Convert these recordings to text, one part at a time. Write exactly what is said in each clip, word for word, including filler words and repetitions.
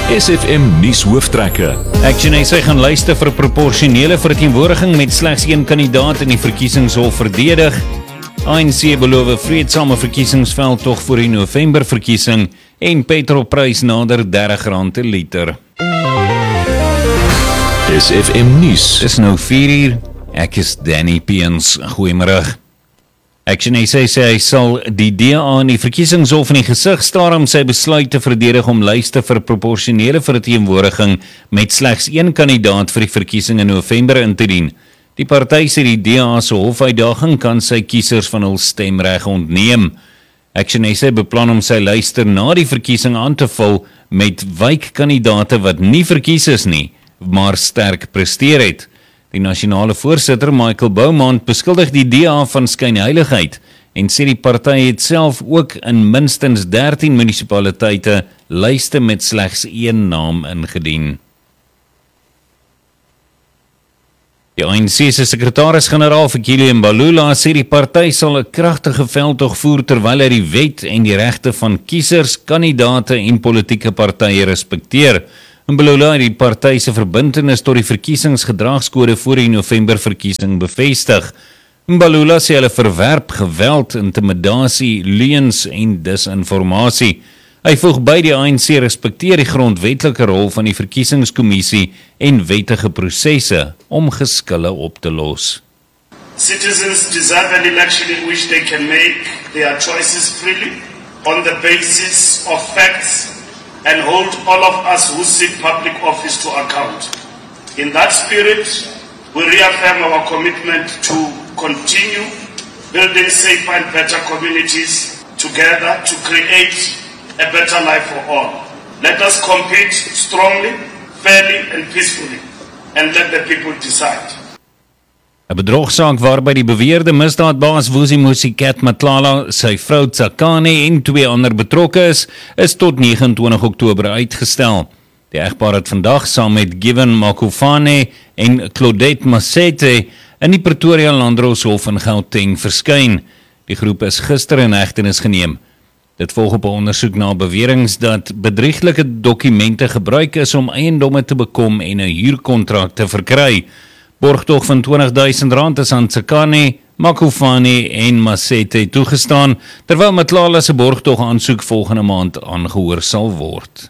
S F M nuus hooftrekke. Action S A gaan luister vir proporsionele verteenwoordiging met slegs een kandidaat in die verkiesingshof verdedig. A N C beloof vreedsame verkiesingsveldtog vir die Novemberverkiesing en petrolprys nader dertig rand per liter. S F M nuus. Dis nou vier uur. Ek is Danny Peens. Goeiemôre. Action S A sê hy sal die D A in die verkiesingshof in die gesig staar om sy besluit te verdedig om luister vir proporsionele verteenwoordiging met slegs een kandidaat vir die verkiesing in November in te dien. Die party sê die D A se hofuitdaging kan sy kiesers van hul stemreg ontneem. Action S A beplan om sy luister na die verkiesing aan te vul met wijkkandidate wat nie verkies is nie, maar sterk presteer het. Die nasionale voorsitter Michael Beaumont beskuldig die D A van skynheiligheid en sê die party het self ook in minstens dertien munisipaliteite lyste met slegs een naam ingedien. Die A N C se sekretaris-generaal Fikile Mbalula sê die party sal 'n kragtige veldtog voer terwyl hy die wet en die regte van kiesers, kandidate en politieke partye respekteer. Mbalula het die party se verbintenis tot die verkiesingsgedragskode voor die Novemberverkiesing bevestig. Mbalula sê hulle verwerp geweld, intimidasie, leuns en disinformasie. Hy voeg by die A N C respekteer die grondwetlike rol van die verkiesingskommissie en wettige prosesse om geskille op te los. Citizens deserve an election in which they can make their choices freely on the basis of facts and hold all of us who seek public office to account. In that spirit, we reaffirm our commitment to continue building safer and better communities together to create a better life for all. Let us compete strongly, fairly and peacefully, and let the people decide. 'n Bedrogsaak waarby die beweerde misdaadbaas Vusimusi Cat Matlala, sy vrou Tsakane en twee ander betrokke is, is tot nege en twintig Oktober uitgestel. Die egpaar het vandag saam met Given Makufane en Claudette Masete in die Pretoria Landdroshof in Gauteng verskyn. Die groep is gister in hegtenis geneem. Dit volg op 'n ondersoek na beweringe dat bedrieglike dokumente gebruik is om eiendomme te bekom en 'n huurkontrak te verkry. Borgtog van twintig duisend rand is aan Tsakane, Makufane en Masete toegestaan, terwyl Matlala se borgtog aansoek volgende maand aangehoor sal word.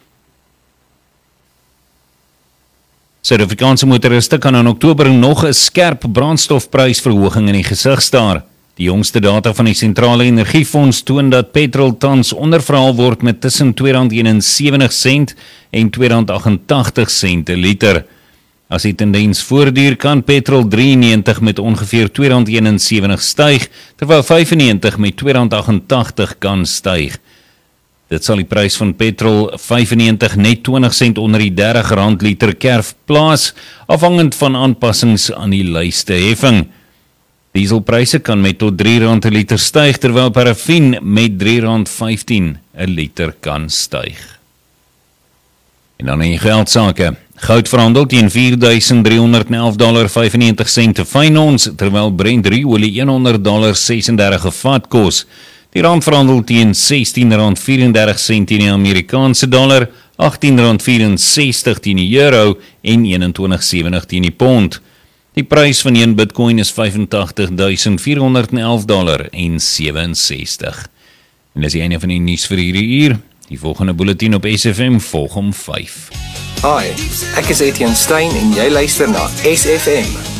Suid-Afrikaanse motoriste kan in Oktober nog 'n skerp brandstofprysverhoging in die gesig staar. Die jongste data van die Sentrale Energiefonds toon dat petrol tans onderverhaal word met tussen twee rand eenensewentig sent en twee rand agt-en-tagtig sent per liter. As die tendens voortduur, kan petrol drieënnegentig met ongeveer twee rand eenensewentig styg, terwyl vyfennegentig met twee rand agt-en-tagtig kan styg. Dit sal die prys van petrol vyfennegentig net twintig sent onder die dertig rand liter kerf plaas, afhangend van aanpassings aan die lyste-heffing. Dieselpryse kan met tot drie rand per liter styg, terwyl parafin met drie rand vyftien per liter kan styg. En dan in geldsake. Goud verhandel teen vier duisend driehonderd elf komma vyfennegentig sent te fyn ons, terwyl Brent ruolie honderd komma sesendertig'n vat kos. Die rand verhandel teen sestien rand vyf-en-dertig sent teen die Amerikaanse dollar, agttien rand vyf-en-sestig teen die euro en eenentwintig komma sewentig teen die pond. Die prys van een Bitcoin is vyfentagtig duisend vierhonderdelf dollar en sewensestig. En dis die einde van die nuus vir hierdie uur. Die volgende bulletin op S F M volg om vyf. Hi, ek is Etienne Stein en jy luister na S F M.